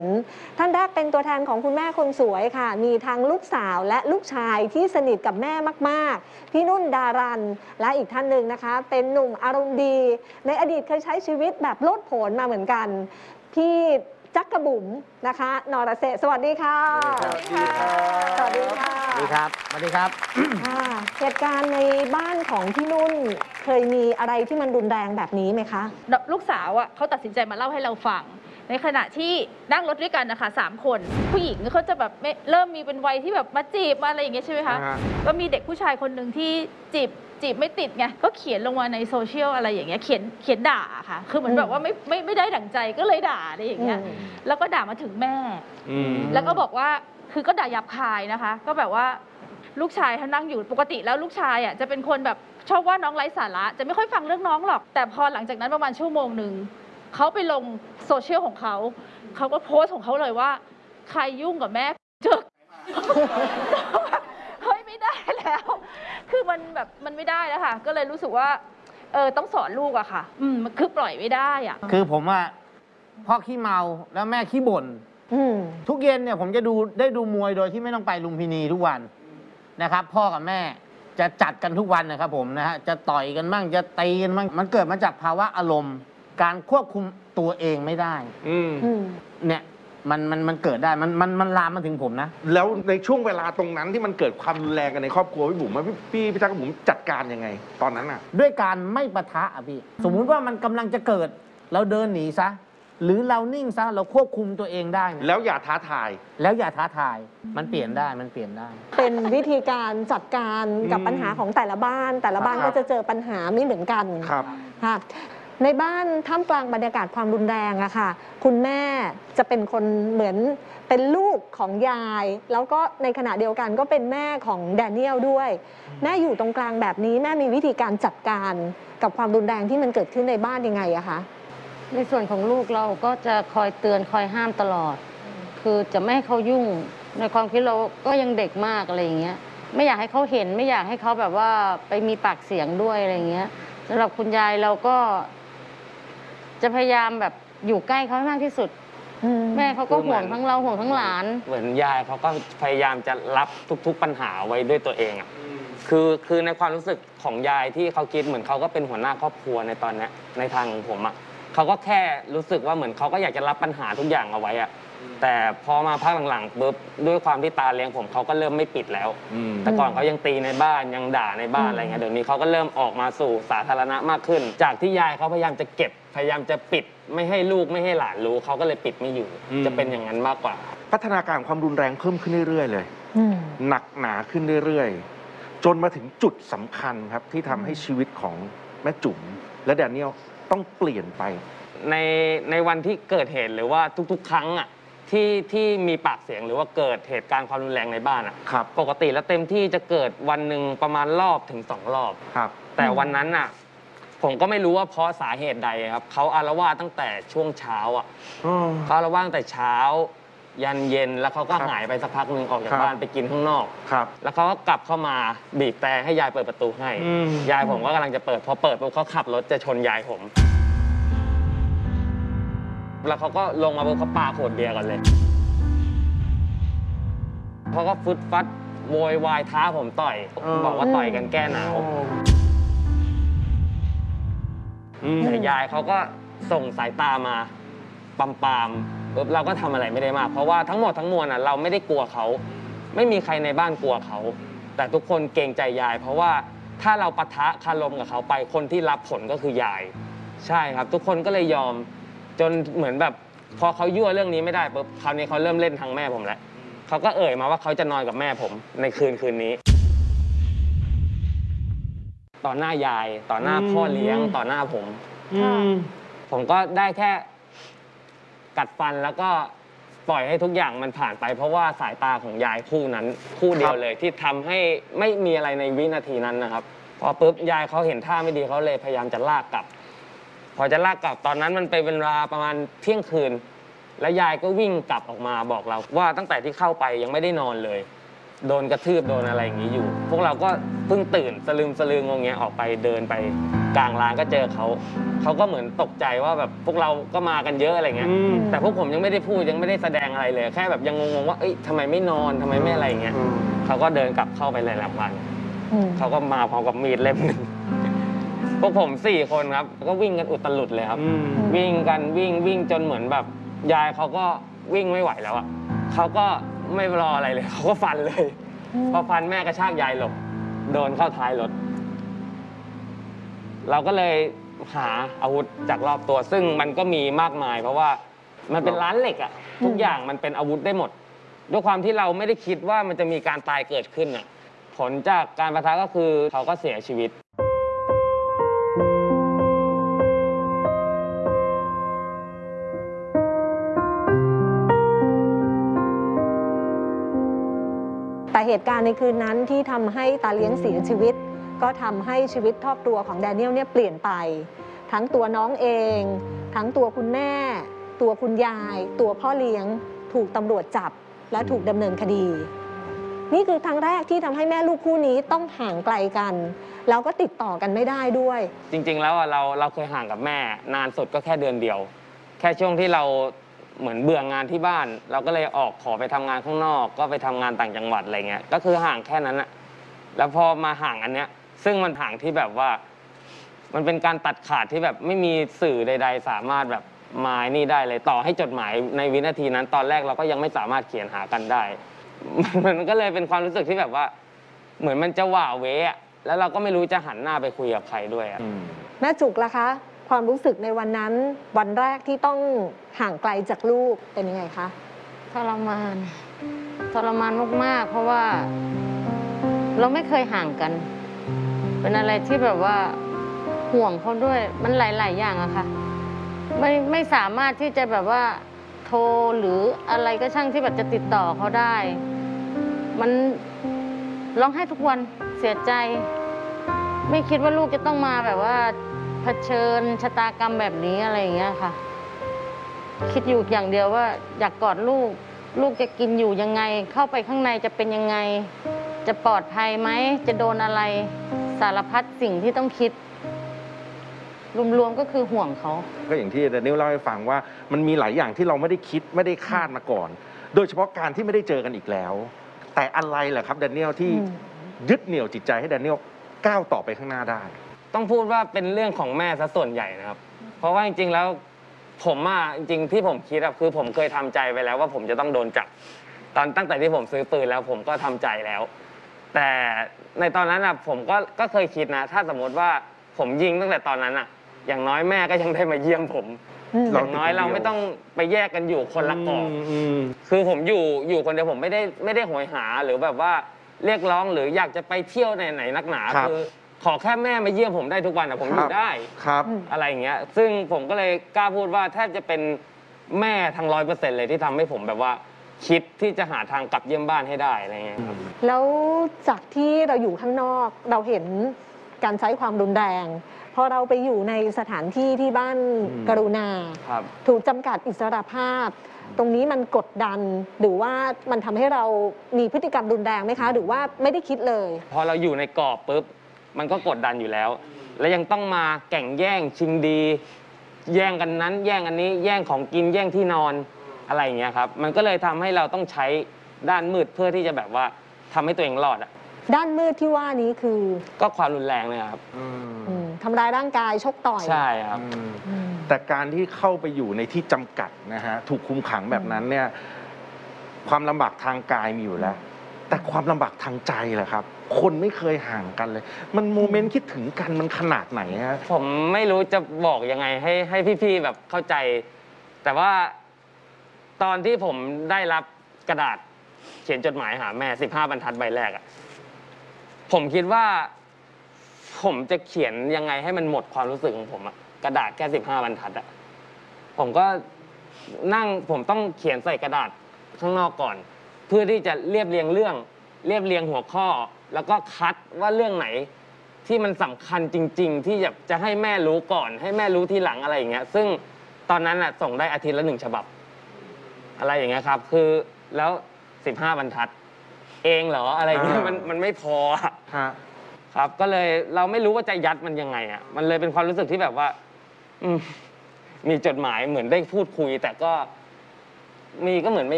ท่านแรกเป็นตัวแทนของคุณแม่คนสวยค่ะมีทั้งลูกสาวและลูกชายที่สนิทกับแม่มากๆพี่นุ่นดารันและอีกท่านหนึ่งนะคะเป็นหนุ่มอารมณ์ดีในอดีตเคยใช้ชีวิตแบบโลดโผนมาเหมือนกันพี่จักกระบุ๋มนะคะนรเศรษฐ์สวัสดีค่ะสวัสดีครับสวัสดีค่ะสวัสดีครับสวัสดีครับเหตุการณ์ในบ้านของพี่นุ่นเคยมีอะไรที่มันรุนแรงแบบนี้ไหมคะลูกสาวอ่ะเขาตัดสินใจมาเล่าให้เราฟังในขณะที่นั่งรถด้วยกันนะคะ3 คนผู้หญิงเขาจะแบบเริ่มมีเป็นวัยที่แบบมาจีบมาอะไรอย่างเงี้ยใช่ไหมคะก็มีเด็กผู้ชายคนหนึ่งที่จีบไม่ติดไงก็เขียนลงมาในโซเชียลอะไรอย่างเงี้ยเขียนด่าค่ะคือเหมือนแบบว่าไม่ได้ดั่งใจก็เลยด่าอะไรอย่างเงี้ยแล้วก็ด่ามาถึงแม่แล้วก็บอกว่าคือก็ด่าหยาบคายนะคะก็แบบว่าลูกชายเขานั่งอยู่ปกติแล้วลูกชายอ่ะจะเป็นคนแบบชอบว่าน้องไร้สาระจะไม่ค่อยฟังเรื่องน้องหรอกแต่พอหลังจากนั้นประมาณชั่วโมงหนึ่งเขาไปลงโซเชียลของเขาก็โพสต์ของเขาเลยว่าใครยุ่งกับแม่เจอเฮ้ยไม่ได้แล้วคือมันแบบมันไม่ได้แล้วค่ะก็เลยรู้สึกว่าต้องสอนลูกอะค่ะคือปล่อยไม่ได้อะคือผมว่าพ่อขี้เมาแล้วแม่ขี้บ่นทุกเย็นเนี่ยผมจะได้ดูมวยโดยที่ไม่ต้องไปลุมพินีทุกวันนะครับพ่อกับแม่จะจัดกันทุกวันนะครับผมนะฮะจะต่อยกันบ้างจะตีกันบ้างมันเกิดมาจากภาวะอารมณ์การควบคุมตัวเองไม่ได้เนี่ยมันเกิดได้มันลามมาถึงผมนะแล้วในช่วงเวลาตรงนั้นที่มันเกิดความรุนแรงกันในครอบครัวพี่บุ๋มพี่จักรบุ๋มจัดการยังไงตอนนั้นอ่ะด้วยการไม่ปะทะอ่ะพี่สมมุติว่ามันกำลังจะเกิดเราเดินหนีซะหรือเรานิ่งซะเราควบคุมตัวเองได้แล้วอย่าท้าทายมันเปลี่ยนได้เป็นวิธีการจัดการกับปัญหาของแต่ละบ้านก็จะเจอปัญหาไม่เหมือนกันครับค่ะในบ้านท่ามกลางบรรยากาศความรุนแรงอะค่ะคุณแม่จะเป็นคนเหมือนเป็นลูกของยายแล้วก็ในขณะเดียวกันก็เป็นแม่ของแดเนียลด้วยแม่อยู่ตรงกลางแบบนี้แม่มีวิธีการจัดการกับความรุนแรงที่มันเกิดขึ้นในบ้านยังไงอะคะในส่วนของลูกเราก็จะคอยเตือนคอยห้ามตลอดคือจะไม่ให้เขายุ่งในความคิดเราก็ยังเด็กมากอะไรอย่างเงี้ยไม่อยากให้เขาเห็นไม่อยากให้เขาแบบว่าไปมีปากเสียงด้วยอะไรอย่างเงี้ยสำหรับคุณยายเราก็จะพยายามแบบอยู่ใกล้เขาให้มากที่สุดแม่เขาก็ห่วงทั้งเราห่วงทั้งหลานเหมือนยายเขาก็พยายามจะรับทุกๆปัญหาไว้ด้วยตัวเองอ่ะคือในความรู้สึกของยายที่เขาคิดเหมือนเขาก็เป็นหัวหน้าครอบครัวในตอนนี้ในทางของผมอ่ะเขาก็แค่รู้สึกว่าเหมือนเขาก็อยากจะรับปัญหาทุกอย่างเอาไว้อ่ะแต่พอมาภาคหลังๆปุ๊บด้วยความที่ตาเลี้ยงผมเขาก็เริ่มไม่ปิดแล้วแต่ก่อนเขายังตีในบ้านยังด่าในบ้านอะไรเงี้ยเดี๋ยวนี้เขาก็เริ่มออกมาสู่สาธารณะมากขึ้นจากที่ยายเขาพยายามจะเก็บพยายามจะปิดไม่ให้ลูกไม่ให้หลานรู้เขาก็เลยปิดไม่อยู่จะเป็นอย่างนั้นมากกว่าพัฒนาการความรุนแรงเพิ่มขึ้นเรื่อยๆเลยหนักหนาขึ้นเรื่อยๆจนมาถึงจุดสำคัญครับที่ทำให้ชีวิตของแม่จุ๋มและแดเนียลต้องเปลี่ยนไปในวันที่เกิดเหตุหรือว่าทุกๆครั้งอ่ะที่มีปากเสียงหรือว่าเกิดเหตุการณ์ความรุนแรงในบ้านอ่ะปกติแล้วเต็มที่จะเกิดวันหนึ่งประมาณรอบถึง2 รอบแต่วันนั้นอ่ะผมก็ไม่รู้ว่าเพราะสาเหตุใดครับเขาอาละวาดตั้งแต่ช่วงเช้าอ่ะเขาอาละวาดตั้งแต่เช้ายันเย็นแล้วเขาก็หายไปสักพักหนึ่งออกจากบ้านไปกินข้างนอกแล้วเขาก็กลับเข้ามาบีบแต่ให้ยายเปิดประตูให้ยายผมก็กำลังจะเปิดพอเปิดปุ๊บเขาขับรถจะชนยายผมแล้วเขาก็ลงมาบนเขาปาขวดเบียร์กันเลยเขาก็ฟึดฟัดโวยวายท้าผมต่อยบอกว่าต่อยกันแก้หนาวแต่ยายเขาก็ส่งสายตามาปามปุ๊บเราก็ทำอะไรไม่ได้มากเพราะว่าทั้งหมดทั้งมวลเราไม่ได้กลัวเขาไม่มีใครในบ้านกลัวเขาแต่ทุกคนเกรงใจยายเพราะว่าถ้าเราปะทะคารมกับเขาไปคนที่รับผลก็คือยายใช่ครับทุกคนก็เลยยอมจนเหมือนแบบพอเขายั่วเรื่องนี้ไม่ได้ปุ๊บคราวนี้เขาเริ่มเล่นทางแม่ผมแล้วเขาก็เอ่ยมาว่าเขาจะนอนกับแม่ผมในคืนนี้ต่อหน้ายายต่อหน้าพ่อเลี้ยงต่อหน้าผมก็ได้แค่กัดฟันแล้วก็ปล่อยให้ทุกอย่างมันผ่านไปเพราะว่าสายตาของยายคู่นั้นคู่เดียวเลยที่ทำให้ไม่มีอะไรในวินาทีนั้นนะครับพอปุ๊บยายเขาเห็นท่าไม่ดีเขาเลยพยายามจะลากกลับพอจะลากกลับตอนนั้นมันเป็นเวลาประมาณเที่ยงคืนแล้วยายก็วิ่งกลับออกมาบอกเราว่าตั้งแต่ที่เข้าไปยังไม่ได้นอนเลยโดนกระทืบโดนอะไรอย่างนี้อยู่ พวกเราก็เพิ่งตื่นสลึมสลืองงเงี้ยออกไปเดินไปกลางร้านก็เจอเขาก็เหมือนตกใจว่าแบบพวกเราก็มากันเยอะอะไรเงี้ยแต่พวกผมยังไม่ได้พูดยังไม่ได้แสดงอะไรเลยแค่แบบยังงงๆว่าเอ้ยทำไมไม่นอนทำไมไม่อะไรเงี้ยเขาก็เดินกลับเข้าไปในหลังบ้านเขาก็มาพร้อมกับมีดเล่มหนึ่งพวกผม4 คนครับก็วิ่งกันอุตลุดเลยครับวิ่งกันวิ่งจนเหมือนแบบยายเขาก็วิ่งไม่ไหวแล้วอ่ะเขาก็ไม่รออะไรเลยเขาก็ฟันเลยพอฟันแม่กระชากยายหลบโดนเข้าท้ายรถเราก็เลยหาอาวุธจากรอบตัวซึ่งมันก็มีมากมายเพราะว่ามันเป็นร้านเหล็กอ่ะทุกอย่างมันเป็นอาวุธได้หมดด้วยความที่เราไม่ได้คิดว่ามันจะมีการตายเกิดขึ้นอ่ะผลจากการปะทะก็คือเขาก็เสียชีวิตแต่เหตุการณ์ในคืนนั้นที่ทำให้ตาเลี้ยงเสียชีวิตก็ทำให้ชีวิตครอบครัวของแดเนียลเนี่ยเปลี่ยนไปทั้งตัวน้องเองทั้งตัวคุณแม่ตัวคุณยายตัวพ่อเลี้ยงถูกตำรวจจับและถูกดำเนินคดี นี่คือครั้งแรกที่ทำให้แม่ลูกคู่นี้ต้องห่างไกลกันแล้วก็ติดต่อกันไม่ได้ด้วยจริงๆแล้วเราเคยห่างกับแม่นานสุดก็แค่เดือนเดียวแค่ช่วงที่เราเหมือนเบื่องานที่บ้านเราก็เลยออกขอไปทำงานข้างนอกก็ไปทำงานต่างจังหวัดอะไรเงี้ยก็คือห่างแค่นั้นอะแล้วพอมาห่างอันเนี้ยซึ่งมันห่างที่แบบว่ามันเป็นการตัดขาดที่แบบไม่มีสื่อใดๆสามารถแบบมานี่ได้เลยต่อให้จดหมายในวินาทีนั้นตอนแรกเราก็ยังไม่สามารถเขียนหากันได้มันก็เลยเป็นความรู้สึกที่แบบว่าเหมือนมันจะหว่าเวะแล้วเราก็ไม่รู้จะหันหน้าไปคุยกับใครด้วยอะแม่จุกล่ะคะความรู้สึกในวันนั้นวันแรกที่ต้องห่างไกลจากลูกเป็นยังไงคะทรมานมากๆเพราะว่าเราไม่เคยห่างกันเป็นอะไรที่แบบว่าห่วงเขาด้วยมันหลายๆอย่างอะค่ะไม่สามารถที่จะแบบว่าโทรหรืออะไรก็ช่างที่แบบจะติดต่อเขาได้มันร้องไห้ทุกวันเสียใจไม่คิดว่าลูกจะต้องมาแบบว่าเผชิญชะตากรรมแบบนี้อะไรอย่างเงี้ยค่ะคิดอยู่อย่างเดียวว่าอยากกอดลูกจะกินอยู่ยังไงเข้าไปข้างในจะเป็นยังไงจะปลอดภัยไหมจะโดนอะไรสารพัดสิ่งที่ต้องคิดรวมๆก็คือห่วงเขาก็อย่างที่แดเนียลเล่าให้ฟังว่ามันมีหลายอย่างที่เราไม่ได้คิดไม่ได้คาดมาก่อนโดยเฉพาะการที่ไม่ได้เจอกันอีกแล้วแต่อะไรแหละครับแดเนียลที่ยึดเหนี่ยวจิตใจให้แดเนียลก้าวต่อไปข้างหน้าได้ต้องพูดว่าเป็นเรื่องของแม่ซะส่วนใหญ่นะครับเพราะว่าจริงๆแล้วผมจริงๆที่ผมคิดคือผมเคยทำใจไปแล้วว่าผมจะต้องโดนจับตั้งแต่ที่ผมซื้อปืนแล้วผมก็ทำใจแล้วแต่ในตอนนั้นผมก็เคยคิดนะถ้าสมมติว่าผมยิงตั้งแต่ตอนนั้นอย่างน้อยแม่ก็ยังได้มาเยี่ยมผมอย่างน้อยเราไม่ต้องไปแยกกันอยู่คนละกองคือผมอยู่คนเดียวผมไม่ได้โหยหาหรือแบบว่าเรียกร้องหรืออยากจะไปเที่ยวไหนนักหนาคือขอแค่แม่มาเยี่ยมผมได้ทุกวันผมอยู่ได้อะไรอย่างเงี้ยซึ่งผมก็เลยกล้าพูดว่าแทบจะเป็นแม่ทั้ง100%เลยที่ทำให้ผมแบบว่าคิดที่จะหาทางกลับเยี่ยมบ้านให้ได้อะไรเงี้ยครับแล้วจากที่เราอยู่ข้างนอกเราเห็นการใช้ความรุนแรงพอเราไปอยู่ในสถานที่ที่บ้านกรุณาถูกจำกัดอิสรภาพตรงนี้มันกดดันหรือว่ามันทำให้เรามีพฤติกรรมรุนแรงไหมคะหรือว่าไม่ได้คิดเลยพอเราอยู่ในกรอบปุ๊บมันก็กดดันอยู่แล้วแล้วยังต้องมาแข่งแย่งชิงดีแย่งกันนั้นแย่งอันนี้แย่งของกินแย่งที่นอนอะไรอย่างเงี้ยครับมันก็เลยทำให้เราต้องใช้ด้านมืดเพื่อที่จะแบบว่าทำให้ตัวเองรอดด้านมืดที่ว่านี้คือก็ความรุนแรงเลยครับทำร้ายร่างกายชกต่อยใช่ครับแต่การที่เข้าไปอยู่ในที่จำกัดนะฮะถูกคุมขังแบบนั้นเนี่ยความลำบากทางกายมีอยู่แล้วแต่ความลำบากทางใจแหละครับคนไม่เคยห่างกันเลยมันโมเมนต์คิดถึงกันมันขนาดไหนฮะผมไม่รู้จะบอกยังไงให้พี่ๆแบบเข้าใจแต่ว่าตอนที่ผมได้รับกระดาษเขียนจดหมายหาแม่15 บรรทัดใบแรกผมคิดว่าผมจะเขียนยังไงให้มันหมดความรู้สึกของผมกระดาษแค่15 บรรทัดผมก็ผมต้องเขียนใส่กระดาษข้างนอกก่อนเพื่อที่จะเรียบเรียงหัวข้อแล้วก็คัดว่าเรื่องไหนที่มันสำคัญจริงๆที่จะให้แม่รู้ก่อนให้แม่รู้ทีหลังอะไรอย่างเงี้ยซึ่งตอนนั้นส่งได้อาทิตย์ละ1 ฉบับอะไรอย่างเงี้ยครับคือแล้ว15 บรรทัดเองเหรออะไรเงี้ย มันไม่พออะฮะครับ ก็เลยเราไม่รู้ว่าจะยัดมันยังไงอ่ะมันเลยเป็นความรู้สึกที่แบบว่า มีจดหมายเหมือนได้พูดคุย แต่ก็มีก็เหมือนไม่